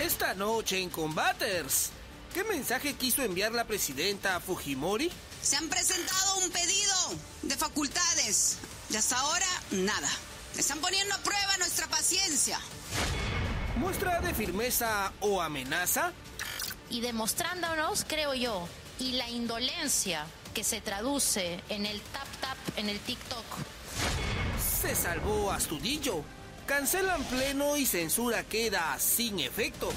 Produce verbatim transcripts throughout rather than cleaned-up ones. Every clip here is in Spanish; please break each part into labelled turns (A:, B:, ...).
A: Esta noche en Combaters, ¿qué mensaje quiso enviar la presidenta Fujimori?
B: Se han presentado un pedido de facultades y hasta ahora nada. Están poniendo a prueba nuestra paciencia.
A: ¿Muestra de firmeza o amenaza?
C: Y demostrándonos, creo yo, y la indolencia que se traduce en el tap-tap en el TikTok.
A: Se salvó Astudillo. Cancelan pleno y censura queda sin efecto.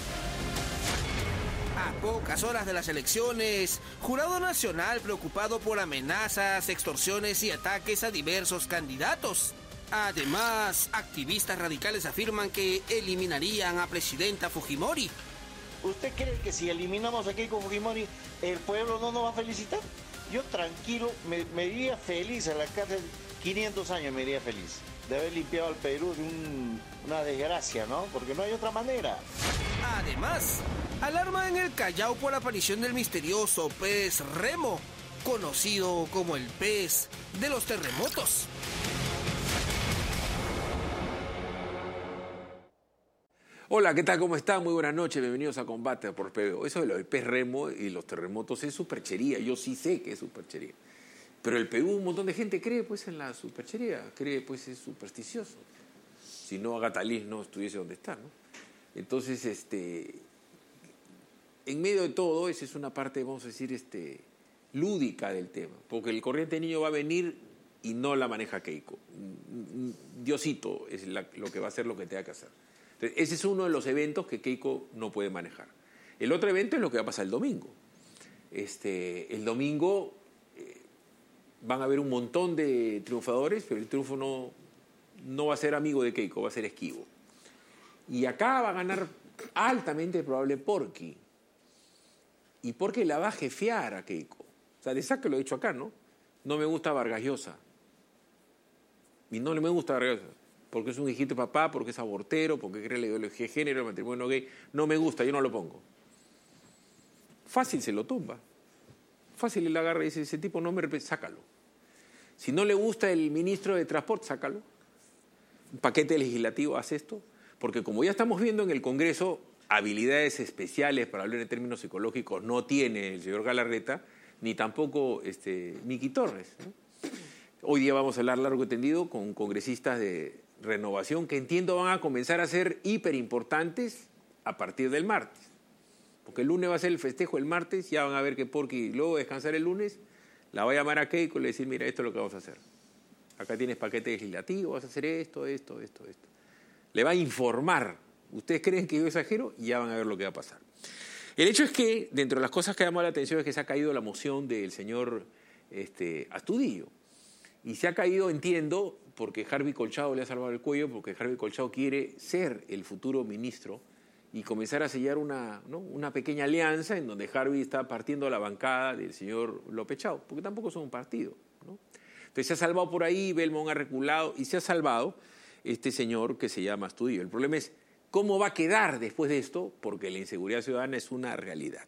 A: A pocas horas de las elecciones, Jurado Nacional preocupado por amenazas, extorsiones y ataques a diversos candidatos. Además, activistas radicales afirman que eliminarían a presidenta Fujimori.
D: ¿Usted cree que si eliminamos a Keiko Fujimori, el pueblo no nos va a felicitar? Yo tranquilo, me, me iría feliz a la cárcel, quinientos años me iría feliz, de haber limpiado al Perú de un, una desgracia, ¿no? Porque no hay otra manera.
A: Además, alarma en el Callao por la aparición del misterioso pez remo, conocido como el pez de los terremotos.
E: Hola, ¿qué tal? ¿Cómo están? Muy buenas noches, bienvenidos a Combate por P B O. Eso de los pez remo y los terremotos es superchería, yo sí sé que es superchería. Pero el Perú, un montón de gente cree pues en la superchería, cree pues es supersticioso. Si no, Agatha Liz no estuviese donde está, ¿no? Entonces, este, en medio de todo, esa es una parte, vamos a decir, este, lúdica del tema, porque el corriente niño va a venir y no la maneja Keiko. Diosito es la, lo que va a hacer lo que tenga que hacer. Entonces, ese es uno de los eventos que Keiko no puede manejar. El otro evento es lo que va a pasar el domingo. Este, el domingo eh, van a haber un montón de triunfadores, pero el triunfo no, no va a ser amigo de Keiko, va a ser esquivo. Y acá va a ganar altamente probable Porky. Y Porky la va a jefear a Keiko. O sea, de saque lo he dicho acá, ¿no? No me gusta Vargas Llosa. Y no le me gusta Vargas Llosa. Porque es un hijito de papá, porque es abortero, porque cree en la ideología de género, el matrimonio gay. No me gusta, yo no lo pongo. Fácil se lo tumba. Fácil él agarra y dice, ese tipo no me representa, sácalo. Si no le gusta el ministro de Transporte, sácalo. Un paquete legislativo, haz esto. Porque como ya estamos viendo en el Congreso, habilidades especiales para hablar en términos psicológicos no tiene el señor Galarreta, ni tampoco este, Miki Torres, ¿no? Hoy día vamos a hablar largo y tendido con congresistas de Renovación que entiendo van a comenzar a ser hiper importantes a partir del martes. Porque el lunes va a ser el festejo, el martes ya van a ver que Porky luego de descansar el lunes la va a llamar a Keiko y le va a decir, mira, esto es lo que vamos a hacer. Acá tienes paquete legislativo, vas a hacer esto, esto, esto, esto. Le va a informar. Ustedes creen que yo exagero y ya van a ver lo que va a pasar. El hecho es que, dentro de las cosas que llamó la atención, es que se ha caído la moción del señor este, Astudillo. Y se ha caído, entiendo, porque Harvey Colchado le ha salvado el cuello, porque Harvey Colchado quiere ser el futuro ministro y comenzar a sellar una, ¿no? una pequeña alianza en donde Harvey está partiendo la bancada del señor López Chao, porque tampoco son un partido, ¿no? Entonces se ha salvado por ahí, Belmont ha reculado y se ha salvado este señor que se llama Astudillo. El problema es cómo va a quedar después de esto, porque la inseguridad ciudadana es una realidad.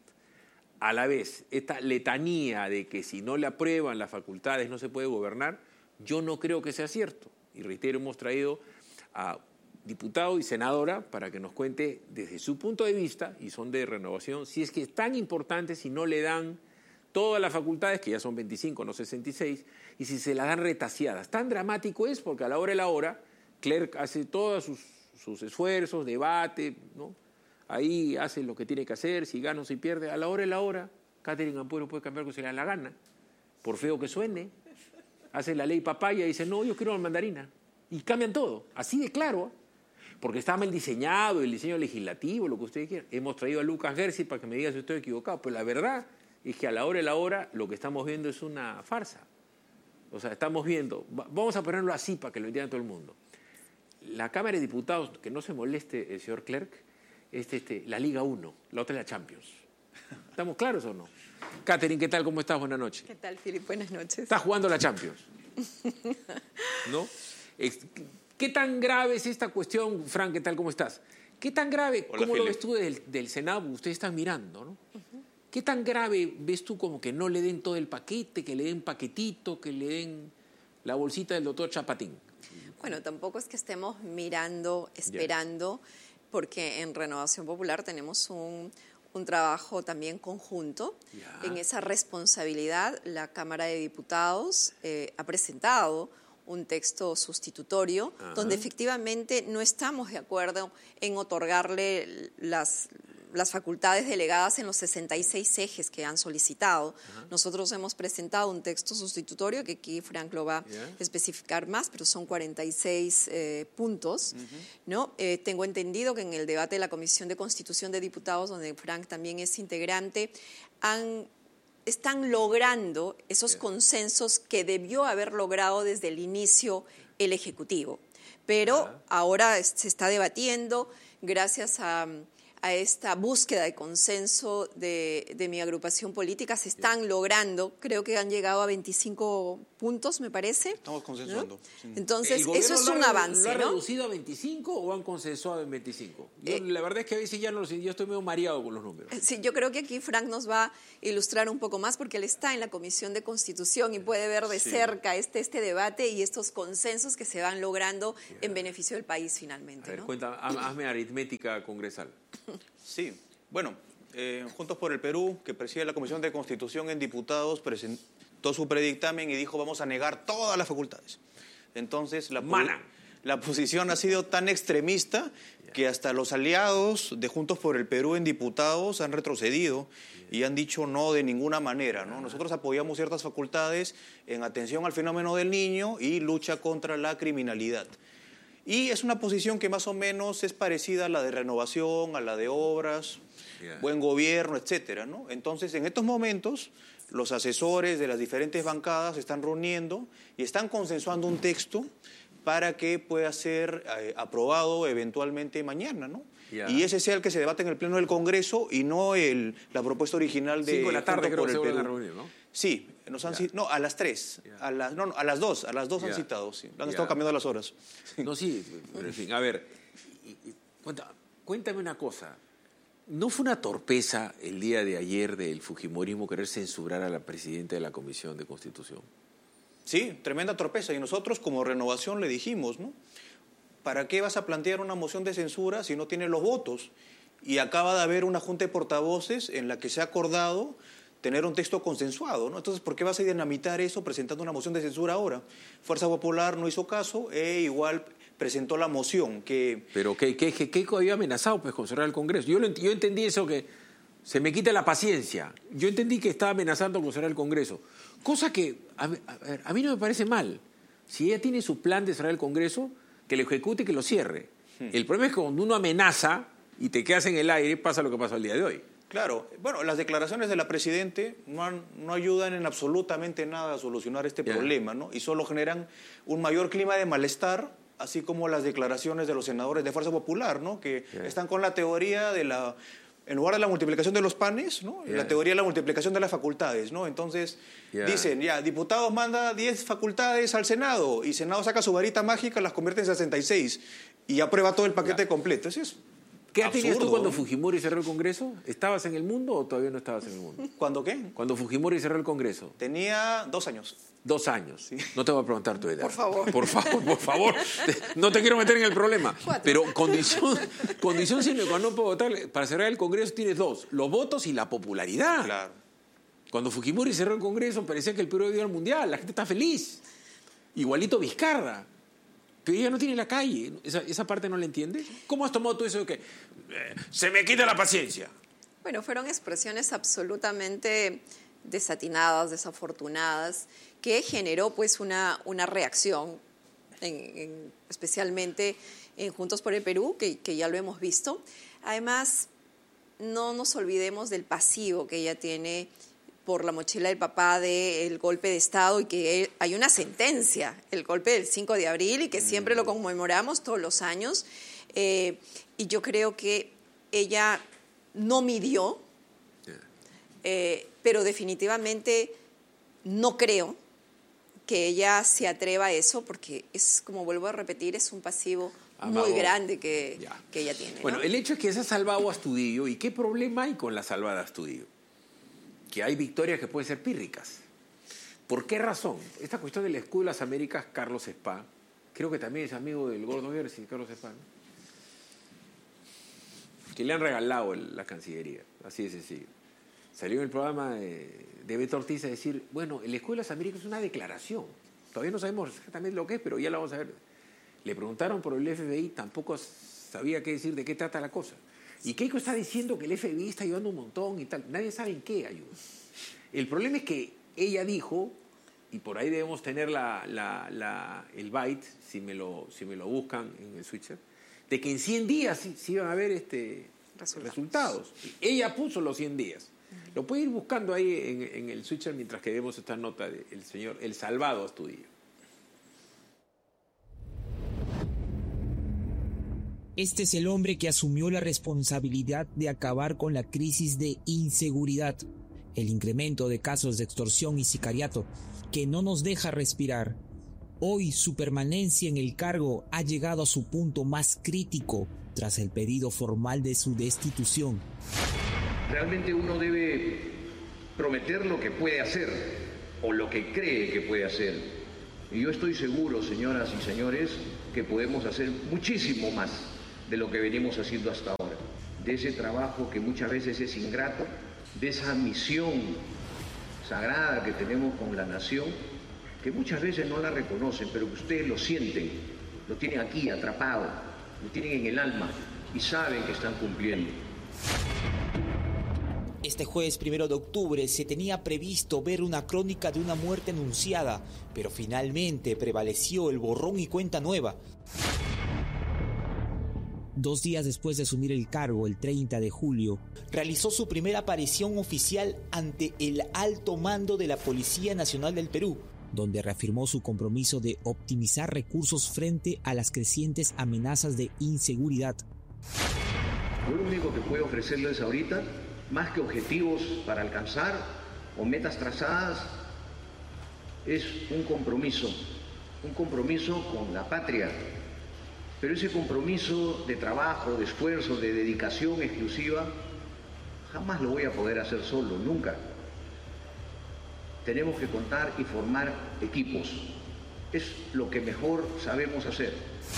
E: A la vez, esta letanía de que si no le aprueban las facultades no se puede gobernar, yo no creo que sea cierto. Y reitero, hemos traído a diputado y senadora para que nos cuente desde su punto de vista, y son de Renovación, si es que es tan importante si no le dan todas las facultades, que ya son veinticinco, no sesenta y seis, y si se las dan retaseadas. Tan dramático es porque a la hora de la hora, Clerc hace todos sus, sus esfuerzos, debate, ¿no? Ahí hace lo que tiene que hacer, si gana o si pierde. A la hora de la hora, Catherine Ampuero puede cambiar lo que se le da la gana, por feo que suene. Hace la ley papaya y dice, no, yo quiero la mandarina. Y cambian todo, así de claro. Porque está mal diseñado, el diseño legislativo, lo que ustedes quieran. Hemos traído a Lucas Gersi para que me diga si estoy equivocado. Pero la verdad es que a la hora de la hora lo que estamos viendo es una farsa. O sea, estamos viendo, vamos a ponerlo así para que lo entienda todo el mundo. La Cámara de Diputados, que no se moleste el señor Clerc, es este, la Liga uno, la otra es la Champions. ¿Estamos claros o no? Catherine, ¿qué tal? ¿Cómo estás? Buenas noches.
F: ¿Qué tal, Philip? Buenas noches.
E: Estás jugando la Champions, ¿no? ¿Qué tan grave es esta cuestión, Frank? ¿Qué tal? ¿Cómo estás? ¿Qué tan grave,
G: Hola,
E: cómo
G: Philip.
E: lo ves tú del, del Senado? Ustedes están mirando, ¿no? Uh-huh. ¿Qué tan grave ves tú como que no le den todo el paquete, que le den paquetito, que le den la bolsita del doctor Chapatín?
F: Bueno, tampoco es que estemos mirando, esperando. porque en Renovación Popular tenemos un, un trabajo también conjunto. Ya. En esa responsabilidad, la Cámara de Diputados eh, ha presentado un texto sustitutorio, ajá, donde efectivamente no estamos de acuerdo en otorgarle las, las facultades delegadas en los sesenta y seis ejes que han solicitado. Ajá. Nosotros hemos presentado un texto sustitutorio, que aquí Frank lo va a yeah. especificar más, pero son cuarenta y seis eh, puntos. Uh-huh. ¿no? Eh, tengo entendido que en el debate de la Comisión de Constitución de Diputados, donde Frank también es integrante, han... están logrando esos yeah. consensos que debió haber logrado desde el inicio el Ejecutivo. Pero uh-huh. ahora se está debatiendo gracias a, a esta búsqueda de consenso de, de mi agrupación política. Se están yeah. logrando, creo que han llegado a veinticinco puntos, me parece.
G: Estamos consensuando.
F: ¿no? Sí. Entonces, eso es un
E: ha,
F: avance,
E: ¿lo ha
F: ¿no?
E: reducido a veinticinco o han consensuado en veinticinco? Yo, eh, la verdad es que a veces ya no lo sé, yo estoy medio mareado con los números.
F: Sí, yo creo que aquí Frank nos va a ilustrar un poco más, porque él está en la Comisión de Constitución y puede ver de sí. cerca este, este debate y estos consensos que se van logrando yeah. en beneficio del país finalmente.
E: A ver,
F: ¿no?
E: cuenta, hazme aritmética congresal.
G: Sí, bueno, eh, Juntos por el Perú, que preside la Comisión de Constitución en Diputados, presentó su predictamen y dijo vamos a negar todas las facultades. Entonces, la, la posición ha sido tan extremista que hasta los aliados de Juntos por el Perú en Diputados han retrocedido y han dicho no de ninguna manera, ¿no? Nosotros apoyamos ciertas facultades en atención al fenómeno del niño y lucha contra la criminalidad. Y es una posición que más o menos es parecida a la de Renovación, a la de Obras, yeah. buen gobierno, etcétera, ¿no? Entonces, en estos momentos, los asesores de las diferentes bancadas se están reuniendo y están consensuando un texto para que pueda ser eh, aprobado eventualmente mañana, ¿no? Yeah. Y ese sea el que se debate en el Pleno del Congreso y no el, la propuesta original de...
E: Cinco de la tarde creo que se van a
G: reunir,
E: ¿no?
G: Sí, nos han, yeah. no, a las tres, yeah. a las, no, no, a las dos, a las dos yeah. han citado, sí. Han yeah. estado cambiando las horas.
E: No, sí, pero en fin, a ver, cuéntame, cuéntame una cosa. ¿No fue una torpeza el día de ayer del fujimorismo querer censurar a la presidenta de la Comisión de Constitución?
G: Sí, tremenda torpeza. Y nosotros como Renovación le dijimos, ¿no? ¿Para qué vas a plantear una moción de censura si no tienes los votos? Y acaba de haber una junta de portavoces en la que se ha acordado tener un texto consensuado, ¿no? Entonces, ¿por qué vas a dinamitar eso presentando una moción de censura ahora? Fuerza Popular no hizo caso e igual presentó la moción que...
E: Pero ¿qué, qué, qué, qué había amenazado pues, con cerrar el Congreso? Yo, lo, yo entendí eso que se me quita la paciencia. Yo entendí que estaba amenazando con cerrar el Congreso. Cosa que a, a, ver, a mí no me parece mal. Si ella tiene su plan de cerrar el Congreso, que lo ejecute y que lo cierre. Hmm. El problema es que cuando uno amenaza y te quedas en el aire, pasa lo que pasó el día de hoy.
G: Claro, bueno, las declaraciones de la Presidente no, han, no ayudan en absolutamente nada a solucionar este yeah. problema, ¿no? Y solo generan un mayor clima de malestar, así como las declaraciones de los senadores de Fuerza Popular, ¿no? Que yeah. están con la teoría de la... En lugar de la multiplicación de los panes, ¿no? Yeah. La teoría de la multiplicación de las facultades, ¿no? Entonces, yeah. dicen, ya, diputados manda diez facultades al Senado y Senado saca su varita mágica, las convierte en sesenta y seis y aprueba todo el paquete yeah. completo. Eso es
E: ¿Qué edad tenías tú cuando Fujimori cerró el Congreso? ¿Estabas en el mundo o todavía no estabas en el mundo?
G: ¿Cuándo qué?
E: Cuando Fujimori cerró el Congreso.
G: Tenía dos años.
E: Dos años. Sí. No te voy a preguntar tu edad.
F: Por favor.
E: Por favor, por favor. No te quiero meter en el problema. Cuatro. Pero condición, condición sine qua non para votar, para cerrar el Congreso tienes dos. Los votos y la popularidad.
G: Claro.
E: Cuando Fujimori cerró el Congreso parecía que el Perú iba al Mundial. La gente está feliz. Igualito Vizcarra. Pero ella no tiene la calle. ¿Esa, esa parte no la entiende? ¿Cómo has tomado tú eso de que eh, se me quita la paciencia?
F: Bueno, fueron expresiones absolutamente desatinadas, desafortunadas, que generó pues una, una reacción, en, en, especialmente en Juntos por el Perú, que, que ya lo hemos visto. Además, no nos olvidemos del pasivo que ella tiene por la mochila del papá del golpe de Estado y que hay una sentencia, el golpe del cinco de abril, y que siempre lo conmemoramos todos los años. Eh, y yo creo que ella no midió, eh, pero definitivamente no creo que ella se atreva a eso, porque es, como vuelvo a repetir, es un pasivo Amado. muy grande que, que ella tiene, ¿no?
E: Bueno, el hecho es que se ha salvado a Astudillo. ¿Y qué problema hay con la salvada Astudillo? Que hay victorias que pueden ser pírricas. ¿Por qué razón? Esta cuestión del escudo de las Américas, Carlos Spa, creo que también es amigo del Gordo Gersi, Carlos Spa, ¿no? que le han regalado el, la Cancillería, así de sencillo. Salió en el programa de, de Beto Ortiz a decir, bueno, la Escuela de las Américas es una declaración. Todavía no sabemos exactamente lo que es, pero ya la vamos a ver. Le preguntaron por el F B I, tampoco sabía qué decir, de qué trata la cosa. Y Keiko está diciendo que el F B I está ayudando un montón y tal. Nadie sabe en qué ayuda. El problema es que ella dijo, y por ahí debemos tener la, la, la, el byte, si me, lo, si me lo buscan en el switcher, de que en cien días sí, sí iban a haber este, resultados. resultados. Ella puso los cien días. Uh-huh. Lo puede ir buscando ahí en, en el switcher mientras que vemos esta nota del señor El Salvado Astudillo.
H: Este es el hombre que asumió la responsabilidad de acabar con la crisis de inseguridad, el incremento de casos de extorsión y sicariato, que no nos deja respirar. Hoy su permanencia en el cargo ha llegado a su punto más crítico tras el pedido formal de su destitución.
I: Realmente uno debe prometer lo que puede hacer o lo que cree que puede hacer. Y yo estoy seguro, señoras y señores, que podemos hacer muchísimo más de lo que venimos haciendo hasta ahora. De ese trabajo que muchas veces es ingrato, de esa misión sagrada que tenemos con la nación, que muchas veces no la reconocen, pero que ustedes lo sienten, lo tienen aquí atrapado, lo tienen en el alma y saben que están cumpliendo.
H: Este jueves primero de octubre se tenía previsto ver una crónica de una muerte anunciada, pero finalmente prevaleció el borrón y cuenta nueva. Dos días después de asumir el cargo, el treinta de julio, realizó su primera aparición oficial ante el alto mando de la Policía Nacional del Perú, donde reafirmó su compromiso de optimizar recursos frente a las crecientes amenazas de inseguridad.
I: Yo lo único que puedo ofrecerles ahorita, más que objetivos para alcanzar o metas trazadas, es un compromiso, un compromiso con la patria. Pero ese compromiso de trabajo, de esfuerzo, de dedicación exclusiva, jamás lo voy a poder hacer solo, nunca. Tenemos que contar y formar equipos. Es lo que mejor sabemos hacer.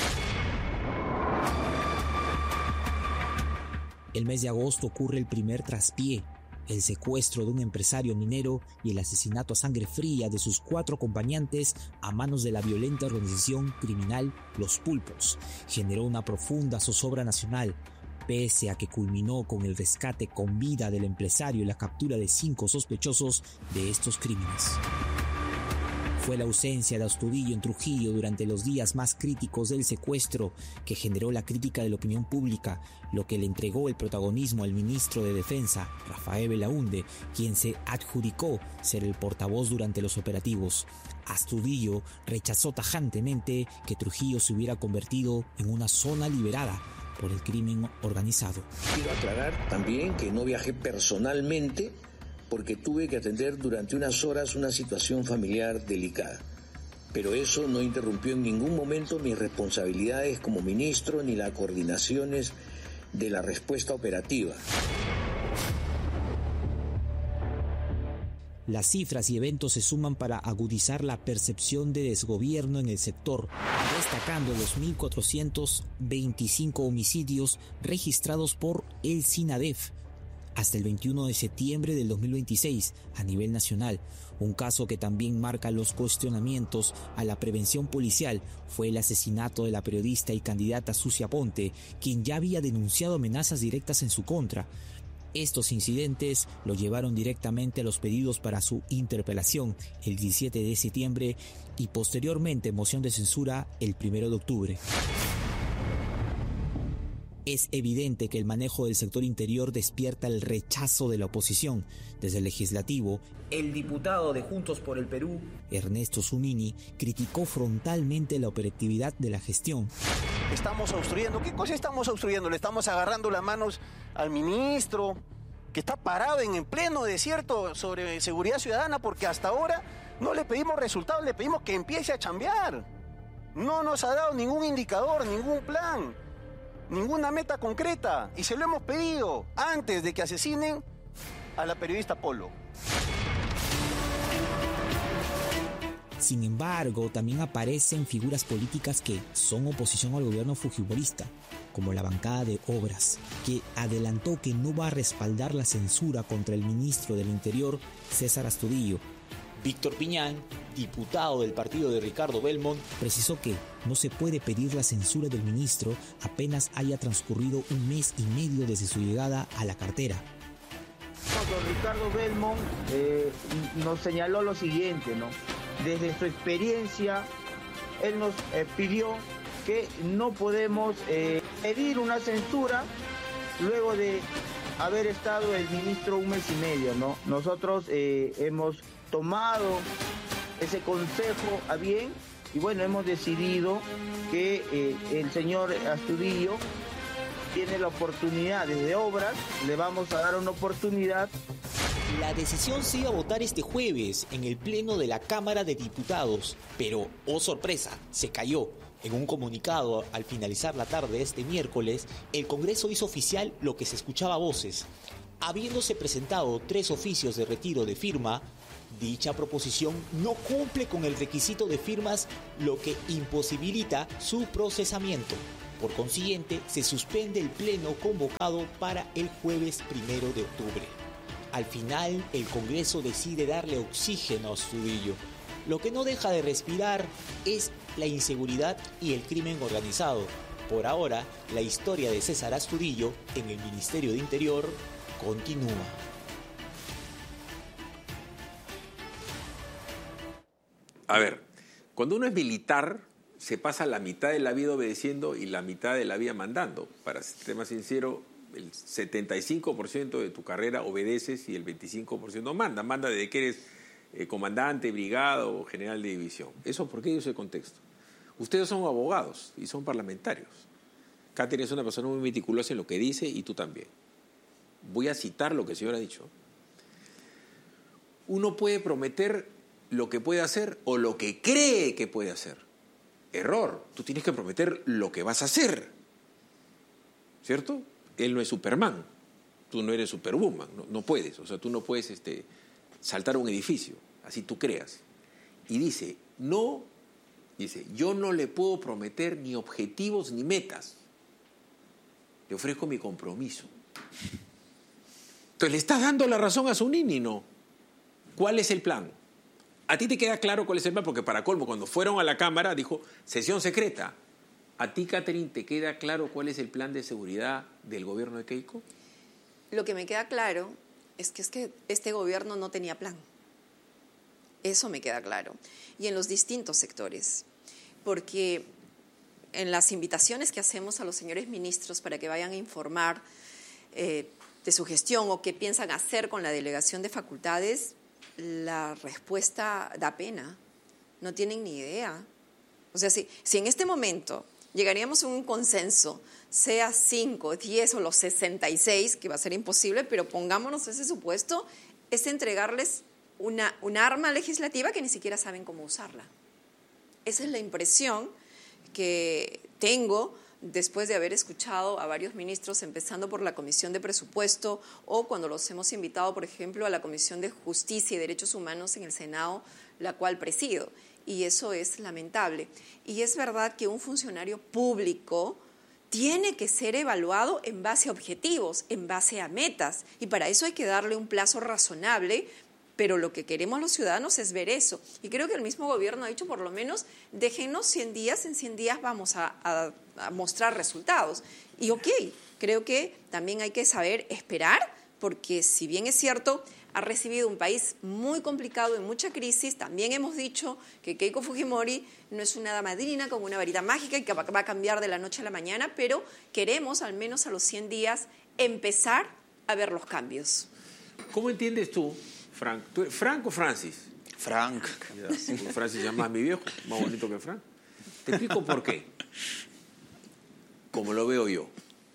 H: El mes de agosto ocurre el primer traspié, el secuestro de un empresario minero y el asesinato a sangre fría de sus cuatro acompañantes a manos de la violenta organización criminal Los Pulpos. Generó una profunda zozobra nacional, pese a que culminó con el rescate con vida del empresario y la captura de cinco sospechosos de estos crímenes. Fue la ausencia de Astudillo en Trujillo durante los días más críticos del secuestro que generó la crítica de la opinión pública, lo que le entregó el protagonismo al ministro de Defensa, Rafael Belaúnde, quien se adjudicó ser el portavoz durante los operativos. Astudillo rechazó tajantemente que Trujillo se hubiera convertido en una zona liberada por el crimen organizado.
I: Quiero aclarar también que no viajé personalmente porque tuve que atender durante unas horas una situación familiar delicada. Pero eso no interrumpió en ningún momento mis responsabilidades como ministro ni las coordinaciones de la respuesta operativa.
H: Las cifras y eventos se suman para agudizar la percepción de desgobierno en el sector, destacando los mil cuatrocientos veinticinco homicidios registrados por el SINADEF hasta el veintiuno de septiembre del dos mil veintiséis a nivel nacional. Un caso que también marca los cuestionamientos a la prevención policial fue el asesinato de la periodista y candidata Sucia Ponte, quien ya había denunciado amenazas directas en su contra. Estos incidentes lo llevaron directamente a los pedidos para su interpelación el diecisiete de septiembre y posteriormente moción de censura el primero de octubre. Es evidente que el manejo del sector interior despierta el rechazo de la oposición. Desde el legislativo, el diputado de Juntos por el Perú, Ernesto Zunini, criticó frontalmente la operatividad de la gestión.
J: Estamos obstruyendo. ¿Qué cosa estamos obstruyendo? Le estamos agarrando las manos al ministro, que está parado en el pleno desierto sobre seguridad ciudadana, porque hasta ahora no le pedimos resultados, le pedimos que empiece a chambear. No nos ha dado ningún indicador, ningún plan, ninguna meta concreta, y se lo hemos pedido antes de que asesinen a la periodista Polo.
H: Sin embargo, también aparecen figuras políticas que son oposición al gobierno fujimorista, como la bancada de Obras, que adelantó que no va a respaldar la censura contra el ministro del Interior, César Astudillo. Víctor Piñán, diputado del partido de Ricardo Belmont, precisó que no se puede pedir la censura del ministro apenas haya transcurrido un mes y medio desde su llegada a la cartera.
K: Don Ricardo Belmont eh, nos señaló lo siguiente, ¿no? Desde su experiencia, él nos eh, pidió que no podemos eh, pedir una censura luego de haber estado el ministro un mes y medio, ¿no? Nosotros eh, hemos tomado ese consejo a bien y bueno, hemos decidido que eh, el señor Astudillo tiene la oportunidad desde Obras, le vamos a dar una oportunidad.
H: La decisión se iba a votar este jueves en el Pleno de la Cámara de Diputados, pero, oh sorpresa, se cayó. En un comunicado al finalizar la tarde de este miércoles, el Congreso hizo oficial lo que se escuchaba a voces. Habiéndose presentado tres oficios de retiro de firma, dicha proposición no cumple con el requisito de firmas, lo que imposibilita su procesamiento. Por consiguiente, se suspende el pleno convocado para el jueves primero de octubre. Al final, el Congreso decide darle oxígeno a Astudillo. Lo que no deja de respirar es la inseguridad y el crimen organizado. Por ahora, la historia de César Astudillo en el Ministerio de Interior continúa.
E: A ver, cuando uno es militar, se pasa la mitad de la vida obedeciendo y la mitad de la vida mandando. Para ser más sincero, el setenta y cinco por ciento de tu carrera obedeces y el veinticinco por ciento manda. Manda desde que eres eh, comandante, brigada o general de división. ¿Eso por qué yo ese contexto? Ustedes son abogados y son parlamentarios. Katherine es una persona muy meticulosa en lo que dice y tú también. Voy a citar lo que el señor ha dicho. Uno puede prometer lo que puede hacer o lo que cree que puede hacer. Error. Tú tienes que prometer lo que vas a hacer. ¿Cierto? Él no es Superman. Tú no eres Superwoman. No, no puedes. O sea, tú no puedes este, saltar a un edificio. Así tú creas. Y dice, no, dice, yo no le puedo prometer ni objetivos ni metas. Le ofrezco mi compromiso. Entonces le estás dando la razón a Zunini, ¿no? ¿Cuál es el plan? ¿A ti te queda claro cuál es el plan? Porque para colmo, cuando fueron a la Cámara, dijo, sesión secreta. ¿A ti, Katherine, te queda claro cuál es el plan de seguridad del gobierno de Keiko?
F: Lo que me queda claro es que, es que este gobierno no tenía plan. Eso me queda claro. Y en los distintos sectores. Porque en las invitaciones que hacemos a los señores ministros para que vayan a informar eh, de su gestión o qué piensan hacer con la delegación de facultades, la respuesta da pena. No tienen ni idea. O sea, si, si en este momento llegaríamos a un consenso, sea cinco, diez o los sesenta y seis, que va a ser imposible, pero pongámonos ese supuesto, es entregarles una, una arma legislativa que ni siquiera saben cómo usarla. Esa es la impresión que tengo después de haber escuchado a varios ministros, empezando por la Comisión de Presupuesto o cuando los hemos invitado, por ejemplo, a la Comisión de Justicia y Derechos Humanos en el Senado, la cual presido. Y eso es lamentable. Y es verdad que un funcionario público tiene que ser evaluado en base a objetivos, en base a metas. Y para eso hay que darle un plazo razonable, pero lo que queremos los ciudadanos es ver eso. Y creo que el mismo gobierno ha dicho, por lo menos, déjenos cien días, en cien días vamos a, a, a mostrar resultados. Y ok, creo que también hay que saber esperar, porque si bien es cierto, ha recibido un país muy complicado, en mucha crisis, también hemos dicho que Keiko Fujimori no es una hada madrina con una varita mágica y que va a cambiar de la noche a la mañana, pero queremos, al menos a los cien días, empezar a ver los cambios.
E: ¿Cómo entiendes tú, Frank? ¿Tú, ¿Frank o Francis?
G: Frank.
E: Ya, sí, Francis ya más mi viejo, más bonito que Frank. Te explico por qué. Como lo veo yo.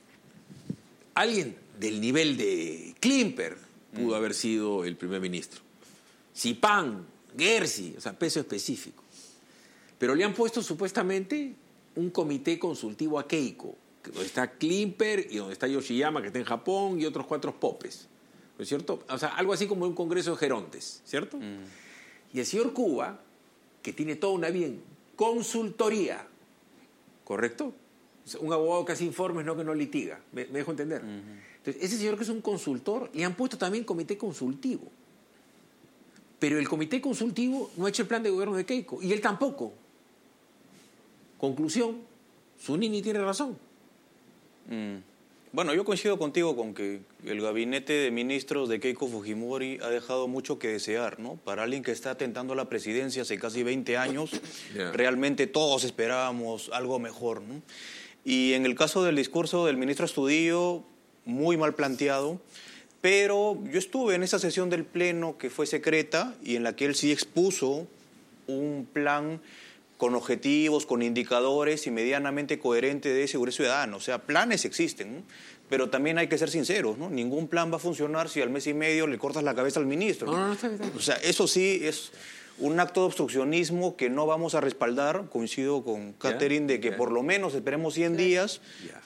E: Alguien del nivel de Klimper pudo haber sido el primer ministro. Zipán, Gersi, o sea, peso específico. Pero le han puesto supuestamente un comité consultivo a Keiko, donde está Klimper y donde está Yoshiyama, que está en Japón, y otros cuatro popes. ¿No es cierto? O sea, algo así como un congreso de gerontes, ¿cierto? Mm. Y el señor Cuba que tiene toda una vida en consultoría, ¿correcto? Un abogado que hace informes, no que no litiga, me, me dejo entender. Uh-huh. Entonces, ese señor que es un consultor, le han puesto también comité consultivo. Pero el comité consultivo no ha hecho el plan de gobierno de Keiko, y él tampoco. Conclusión, Zunini tiene razón.
G: Mm. Bueno, yo coincido contigo con que el gabinete de ministros de Keiko Fujimori ha dejado mucho que desear, ¿no? Para alguien que está tentando la presidencia hace casi veinte años, yeah. realmente todos esperábamos algo mejor, ¿no? Y en el caso del discurso del ministro Astudillo, muy mal planteado, pero yo estuve en esa sesión del Pleno que fue secreta y en la que él sí expuso un plan con objetivos, con indicadores y medianamente coherente de seguridad ciudadana. O sea, planes existen, ¿no? Pero también hay que ser sinceros, ¿no? Ningún plan va a funcionar si al mes y medio le cortas la cabeza al ministro, ¿no? No, no, está bien. O sea, eso sí es un acto de obstruccionismo que no vamos a respaldar. Coincido con Catherine de que yeah. por lo menos esperemos cien sí. días.
E: Yeah.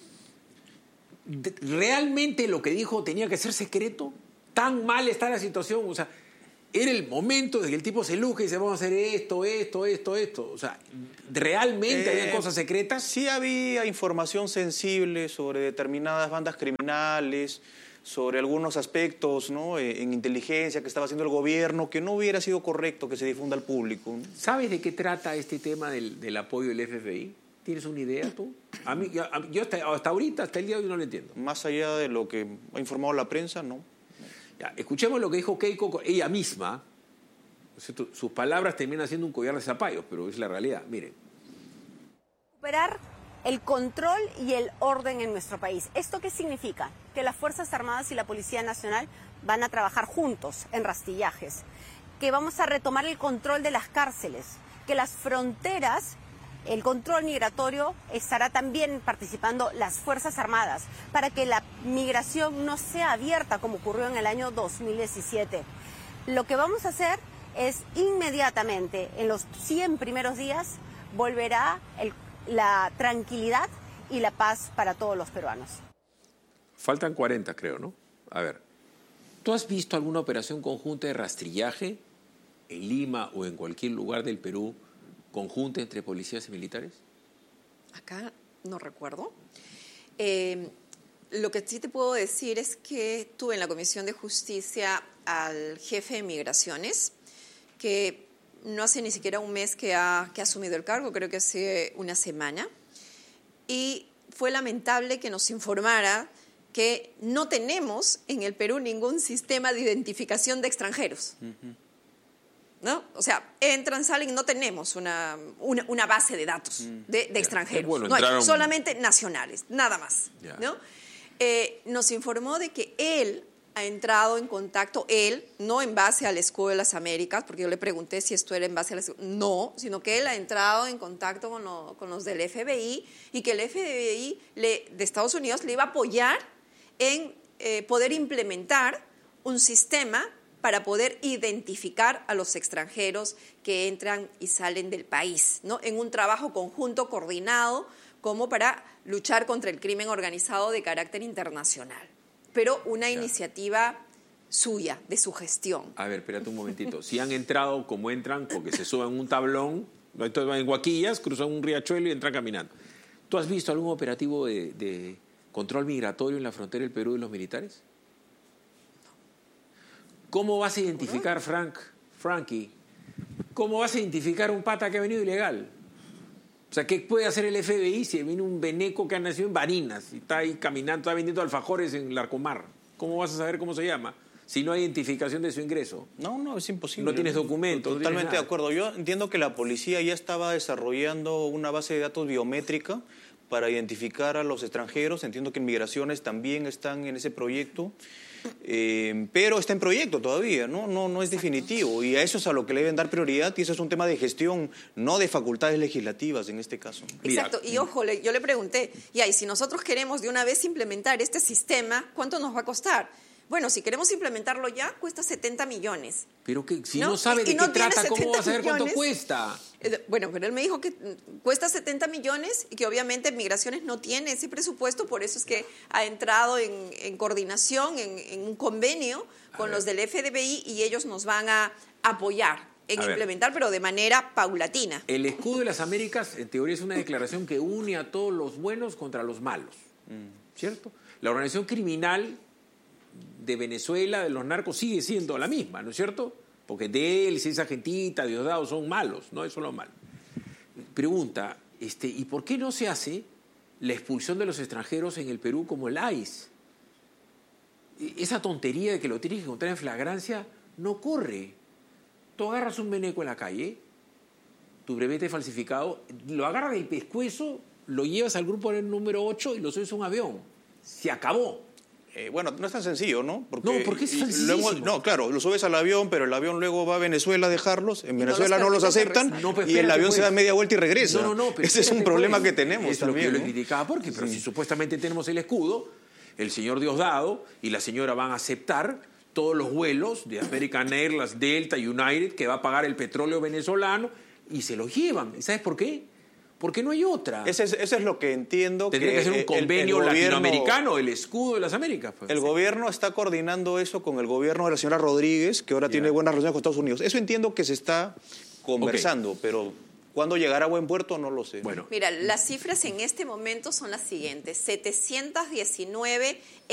E: ¿Realmente lo que dijo tenía que ser secreto? ¿Tan mal está la situación? O sea, era el momento de que el tipo se luce y dice, vamos a hacer esto, esto, esto, esto. O sea, ¿realmente eh, había cosas secretas?
G: Sí había información sensible sobre determinadas bandas criminales, sobre algunos aspectos, ¿no?, en inteligencia que estaba haciendo el gobierno, que no hubiera sido correcto que se difunda al público, ¿no?
E: ¿Sabes de qué trata este tema del, del apoyo del F B I? ¿Tienes una idea tú? A mí, yo, yo hasta, hasta ahorita, hasta el día de hoy no lo entiendo.
G: Más allá de lo que ha informado la prensa, no.
E: Ya, escuchemos lo que dijo Keiko, ella misma. Sus palabras terminan siendo un collar de zapallos, pero es la realidad. Miren.
L: Recuperar el control y el orden en nuestro país. ¿Esto qué significa? Que las Fuerzas Armadas y la Policía Nacional van a trabajar juntos en rastrillajes, que vamos a retomar el control de las cárceles, que las fronteras, el control migratorio, estará también participando las Fuerzas Armadas para que la migración no sea abierta como ocurrió en el año dos mil diecisiete. Lo que vamos a hacer es inmediatamente, en los cien primeros días, volverá el, la tranquilidad y la paz para todos los peruanos.
E: Faltan cuarenta, creo, ¿no? A ver, ¿tú has visto alguna operación conjunta de rastrillaje en Lima o en cualquier lugar del Perú conjunta entre policías y militares?
F: Acá no recuerdo. Eh, lo que sí te puedo decir es que tuve en la Comisión de Justicia al jefe de Migraciones, que no hace ni siquiera un mes que ha, que ha asumido el cargo, creo que hace una semana, y fue lamentable que nos informara que no tenemos en el Perú ningún sistema de identificación de extranjeros. Uh-huh. ¿No? O sea, entran, salen, no tenemos una, una, una base de datos mm, de, de yeah. extranjeros. Bueno, no hay, solamente nacionales, nada más. Yeah. ¿No? Eh, nos informó de que él ha entrado en contacto, él, no en base al Escudo de las Américas, porque yo le pregunté si esto era en base al Escudo, no, sino que él ha entrado en contacto con, lo, con los del F B I y que el F B I le, de Estados Unidos le iba a apoyar en eh, poder implementar un sistema para poder identificar a los extranjeros que entran y salen del país, ¿no? En un trabajo conjunto, coordinado, como para luchar contra el crimen organizado de carácter internacional. Pero una ya. iniciativa suya, de su gestión.
E: A ver, espérate un momentito. Si han entrado como entran, porque se suben un tablón, entonces van en guaquillas, cruzan un riachuelo y entran caminando. ¿Tú has visto algún operativo de, de control migratorio en la frontera del Perú de los militares? ¿Cómo vas a identificar, Frank, Frankie, cómo vas a identificar un pata que ha venido ilegal? O sea, ¿qué puede hacer el F B I si viene un veneco que ha nacido en Barinas y está ahí caminando, está vendiendo alfajores en Larcomar? ¿Cómo vas a saber cómo se llama si no hay identificación de su ingreso?
G: No, no, es imposible.
E: No tienes documentos.
G: Totalmente
E: no
G: de acuerdo. Yo entiendo que la policía ya estaba desarrollando una base de datos biométrica para identificar a los extranjeros. Entiendo que en Migraciones también están en ese proyecto. Eh, pero está en proyecto todavía, ¿no? No, no es definitivo, y a eso es a lo que le deben dar prioridad, y eso es un tema de gestión, no de facultades legislativas en este caso.
F: Exacto, y ojo, le, yo le pregunté, ya, y si nosotros queremos de una vez implementar este sistema, ¿cuánto nos va a costar? Bueno, si queremos implementarlo ya, cuesta setenta millones.
E: Pero que si no, no sabe y, de y qué no trata, ¿cómo va a saber millones? ¿Cuánto cuesta?
F: Bueno, pero él me dijo que cuesta setenta millones y que obviamente Migraciones no tiene ese presupuesto, por eso es que ha entrado en, en coordinación, en, en un convenio con los del F B I, y ellos nos van a apoyar en
E: A ver.
F: implementar, pero de manera paulatina.
E: El escudo de las Américas, en teoría, es una declaración que une a todos los buenos contra los malos, ¿cierto? La organización criminal de Venezuela, de los narcos, sigue siendo la misma, ¿no es cierto? Porque de él, si esa gentita, Diosdado, son malos, ¿no? Eso es lo malo. Pregunta, este, ¿y por qué no se hace la expulsión de los extranjeros en el Perú como el I C E? Esa tontería de que lo tienes que encontrar en flagrancia no corre. Tú agarras un meneco en la calle, tu brevete falsificado, lo agarras del pescuezo, lo llevas al grupo número ocho y lo subes a un avión. Se acabó.
G: Eh, bueno, no es tan sencillo, ¿no? Porque
E: No, porque es sencillísimo.
G: luego- no, claro, lo subes al avión, pero el avión luego va a Venezuela a dejarlos. En
F: no
G: Venezuela
F: los
G: no los
F: permiten
G: aceptan
E: regresar. No, pero
G: y el
E: espérate,
G: avión
E: pues.
G: se da media vuelta y regresa.
E: No, no, no. pero
G: Ese es un
E: espérate,
G: problema
E: pues.
G: que tenemos
E: Es lo
G: también.
E: que yo le
G: ¿no?
E: criticaba, porque pero
G: Sí.
E: si supuestamente tenemos el escudo, el señor Diosdado y la señora van a aceptar todos los vuelos de American Airlines, Delta, United, que va a pagar el petróleo venezolano, y se los llevan. ¿Y sabes por qué? Porque no hay otra.
G: Ese es, eso es lo que entiendo.
E: Tendría que,
G: que
E: ser un
G: el-
E: convenio
G: el gobierno-
E: latinoamericano, el escudo de las Américas. Pues.
G: El gobierno está coordinando eso con el gobierno de la señora Rodríguez, que ahora
E: Ya.
G: tiene buenas relaciones con Estados Unidos. Eso entiendo que se está conversando, pero ¿cuándo llegará a buen puerto? No lo sé.
E: Bueno.
F: Mira, las cifras en este momento son las siguientes. setecientos diecinueve